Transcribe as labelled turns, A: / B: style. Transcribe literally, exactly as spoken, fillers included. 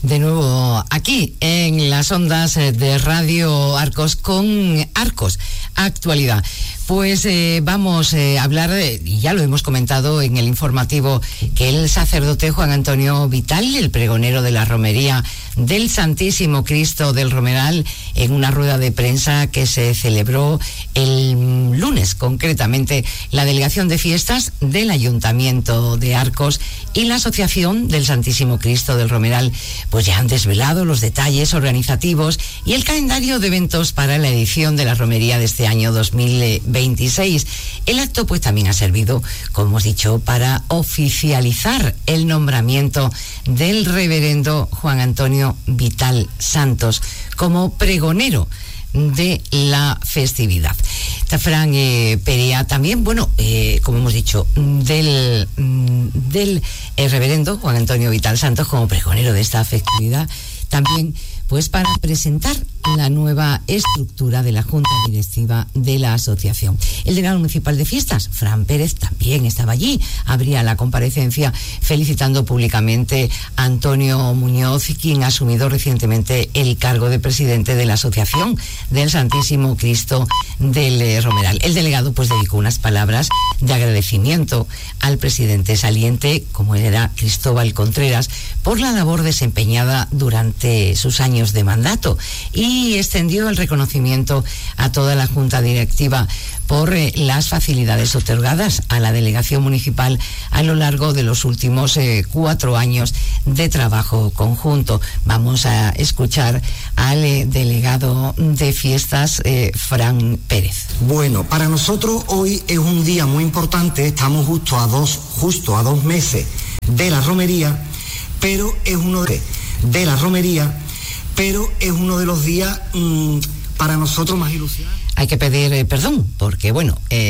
A: De nuevo aquí en las ondas de Radio Arcos con Arcos Actualidad. Pues eh, vamos eh, a hablar, eh, y ya lo hemos comentado en el informativo, que el sacerdote Juan Antonio Vital, el pregonero de la romería del Santísimo Cristo del Romeral, en una rueda de prensa que se celebró el lunes, concretamente, la Delegación de Fiestas del Ayuntamiento de Arcos y la Asociación del Santísimo Cristo del Romeral, pues ya han desvelado los detalles organizativos y el calendario de eventos para la edición de la romería de este año dos mil veintiséis. El acto pues también ha servido, como hemos dicho, para oficializar el nombramiento del reverendo Juan Antonio Vital Santos como pregonero de la festividad. Fran eh, Perea también, bueno, eh, como hemos dicho, del, del eh, reverendo Juan Antonio Vital Santos como pregonero de esta festividad, también pues para presentar la nueva estructura de la Junta Directiva de la asociación. El delegado municipal de fiestas, Fran Pérez, también estaba allí, abría la comparecencia felicitando públicamente a Antonio Muñoz, quien ha asumido recientemente el cargo de presidente de la Asociación del Santísimo Cristo del Romeral. El delegado pues dedicó unas palabras de agradecimiento al presidente saliente, como era Cristóbal Contreras, por la labor desempeñada durante sus años de mandato, y extendió el reconocimiento a toda la Junta Directiva por eh, las facilidades otorgadas a la delegación municipal a lo largo de los últimos eh, cuatro años de trabajo conjunto. Vamos a escuchar al eh, delegado de fiestas, eh, Fran Pérez.
B: Bueno, para nosotros hoy es un día muy importante. Estamos justo a dos, justo a dos meses de la romería, pero es uno de, de la romería, pero es uno de los días mmm, para nosotros más ilusionantes.
A: Hay que pedir eh, perdón, porque bueno... Eh